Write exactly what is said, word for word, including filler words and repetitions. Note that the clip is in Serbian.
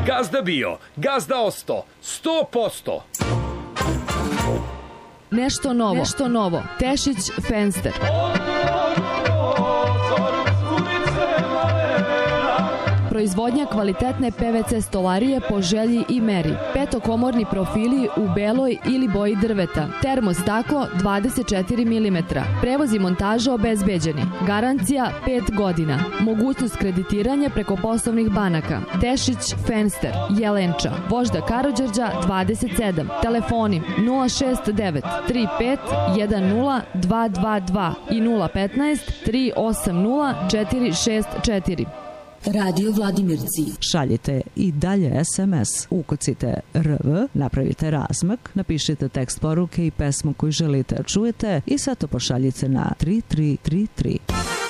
Gazda bio, gazda osto, sto posto. Nešto novo, nešto novo. Tešić Fenster. Proizvodnja kvalitetne P V C stolarije po želji i meri. Petokomorni profili u beloj ili boji drveta. Termostaklo dvadeset četiri milimetra. Prevoz i montaža obezbeđeni. Garancija pet godina. Mogućnost kreditiranja preko poslovnih banaka. Tešić Fenster, Jelenča, Vožda Karađorđa dvadeset sedam. Telefoni nula šest devet tri pet jedan nula dva dva dva i nula petnaest tri osam nula četiri šest četiri. Radio Vladimirci. Šaljite i dalje es em es. Ukucite R V, napravite razmak, napišite tekst poruke i pesmu koju želite čujete i sad to pošaljite na tri tri tri tri.